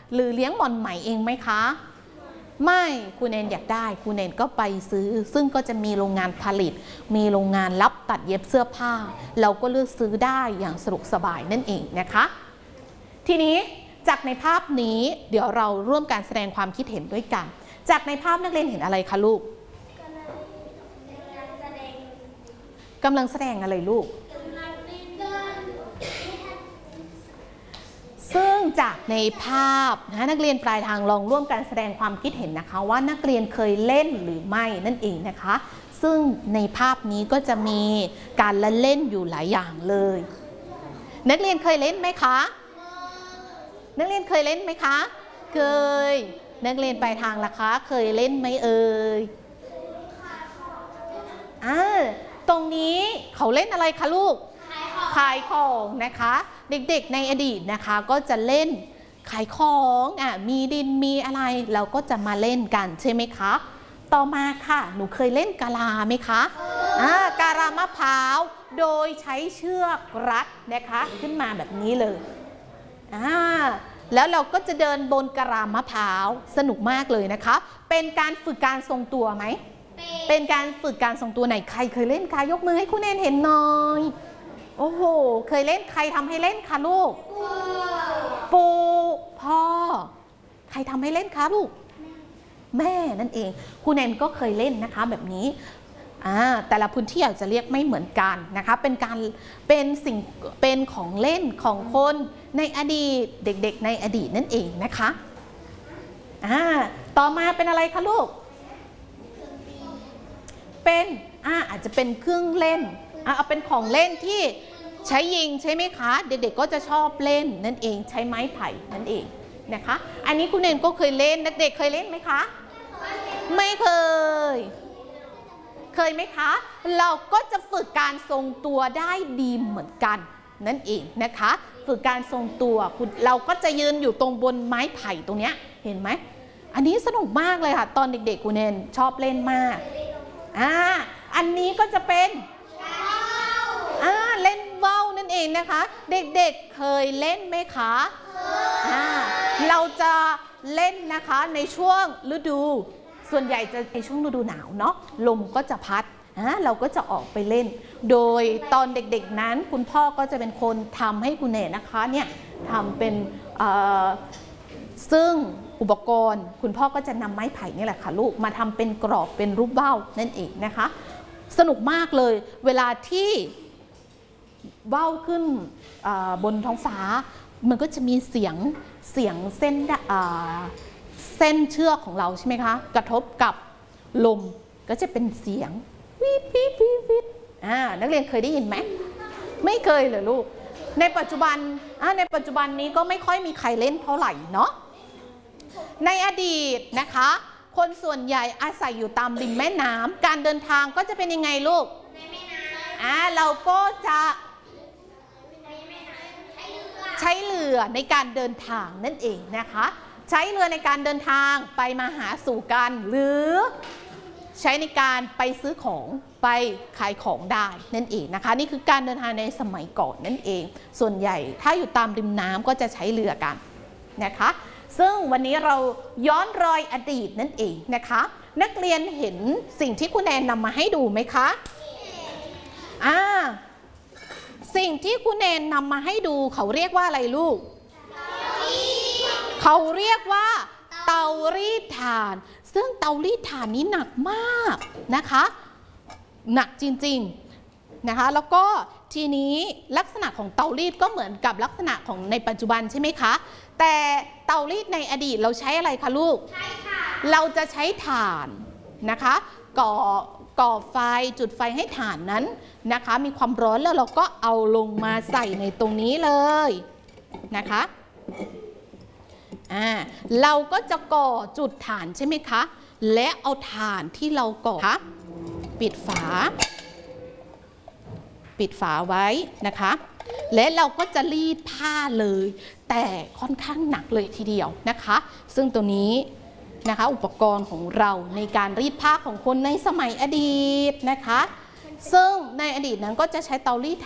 หรือเลี้ยงหม่อนไหมเองไหมคะไม่ครูเนนอยากได้ครูเนนก็ไปซื้อซึ่งก็จะมีโรงงานผลิตมีโรงงานรับตัดเย็บเสื้อผ้าเราก็เลือกซื้อได้อย่างสะดวกสบายนั่นเองนะคะทีนี้จากในภาพนี้เดี๋ยวเราร่วมการแสดงความคิดเห็นด้วยกันจากในภาพนักเรียนเห็นอะไรคะลูกกำลังแสดงอะไรลูกซึ่งจากในภาพนะนักเรียนปลายทางลองร่วมกันแสดงความคิดเห็นนะคะว่านักเรียนเคยเล่นหรือไม่นั่นเองนะคะซึ่งในภาพนี้ก็จะมีการละเล่นอยู่หลายอย่างเลยนักเรียนเคยเล่นไหมคะนักเรียนเคยเล่นไหมคะเคยนักเรียนปลายทางล่ะคะเคยเล่นไหมเอ่ยตรงนี้เขาเล่นอะไรคะลูกขายของนะคะเด็กๆในอดีตนะคะก็จะเล่นขายของมีดินมีอะไรเราก็จะมาเล่นกันใช่ไหมคะต่อมาค่ะหนูเคยเล่นกะลาไหมคะกะลามะพร้าวโดยใช้เชือกรัดนะคะขึ้นมาแบบนี้เลยแล้วเราก็จะเดินบนกะลามะพร้าวสนุกมากเลยนะคะเป็นการฝึกการทรงตัวไหมเป็นการฝึกการทรงตัวไหนใครเคยเล่นคะยกมือให้คุณแนนเห็นหน่อยโอ้โหเคยเล่นใครทำให้เล่นคะลูกปู่พ่อใครทำให้เล่นคะลูกแม่นั่นเองคุณแนนก็เคยเล่นนะคะแบบนี้แต่ละพื้นที่อาจจะเรียกไม่เหมือนกันนะคะเป็นของเล่นของคนในอดีตเด็กๆในอดีตนั่นเองนะคะต่อมาเป็นอะไรคะลูกเป็นอาจจะเป็นเครื่องเล่นเอาเป็นของเล่นที่ใช้ยิงใช่ไหมคะเด็กๆก็จะชอบเล่นนั่นเองใช้ไม้ไผ่นั่นเองนะคะอันนี้คุณเนนก็เคยเล่นเด็กๆเคยเล่นไหมคะไม่เคยไหมคะเราก็จะฝึกการทรงตัวได้ดีเหมือนกันนั่นเองนะคะฝึกการทรงตัวเราก็จะยืนอยู่ตรงบนไม้ไผ่ตรงเนี้ยเห็นไหมอันนี้สนุกมากเลยค่ะตอนเด็กๆคุณเนนชอบเล่นมากอันนี้ก็จะเป็นเล่นว่าวนั่นเองนะคะเด็กๆเคยเล่นไหมคะเราจะเล่นนะคะในช่วงฤดูส่วนใหญ่จะในช่วงฤดูหนาวเนาะลมก็จะพัดเราก็จะออกไปเล่นโดยตอนเด็กๆนั้นคุณพ่อก็จะเป็นคนทำให้คุณเนนะคะเนี่ยทำเป็นซึ่งอุปกรณ์คุณพ่อก็จะนำไม้ไผ่นี่แหละค่ะลูกมาทำเป็นกรอบเป็นรูปว่าวนั่นเองนะคะสนุกมากเลยเวลาที่ว่าวขึ้นบนท้องฟ้ามันก็จะมีเสียงเส้นเชือกของเราใช่ไหมคะกระทบกับลมก็จะเป็นเสียงวิบวิบวิบวิบนักเรียนเคยได้ยินไหมไม่เคยเลยลูกในปัจจุบันนี้ก็ไม่ค่อยมีใครเล่นเท่าไหร่เนาะในอดีตนะคะคนส่วนใหญ่อาศัยอยู่ตามริมแม่น้ำการเดินทางก็จะเป็นยังไงลูกเราก็จะใช้เรือในการเดินทางนั่นเองนะคะใช้เรือในการเดินทางไปมาหาสู่กันหรือใช้ในการไปซื้อของไปขายของได้นั่นเองนะคะนี่คือการเดินทางในสมัยก่อนนั่นเองส่วนใหญ่ถ้าอยู่ตามริมน้ำก็จะใช้เรือกันนะคะซึ่งวันนี้เราย้อนรอยอดีตนั่นเองนะคะนักเรียนเห็นสิ่งที่คุณแนนนำมาให้ดูไหมคะสิ่งที่คุณแนนนำมาให้ดูเขาเรียกว่าอะไรลูกเขาเรียกว่าเตารีดถ่านซึ่งเตารีดถ่านนี้หนักมากนะคะหนักจริงๆนะคะแล้วก็ทีนี้ลักษณะของเตารีดก็เหมือนกับลักษณะของในปัจจุบันใช่ไหมคะแต่เตารีดในอดีตเราใช้อะไรคะลูกเราจะใช้ถ่านนะคะก่อไฟจุดไฟให้ถ่านนั้นนะคะมีความร้อนแล้วเราก็เอาลงมาใส่ในตรงนี้เลยนะคะเราก็จะก่อจุดถ่านใช่ไหมคะและเอาถ่านที่เราก่อปิดฝาไว้นะคะและเราก็จะรีดผ้าเลยแต่ค่อนข้างหนักเลยทีเดียวนะคะซึ่งตัวนี้นะคะอุปกรณ์ของเราในการรีดผ้าของคนในสมัยอดีตนะคะซึ่งในอดีตนั้นก็จะใช้เตารีด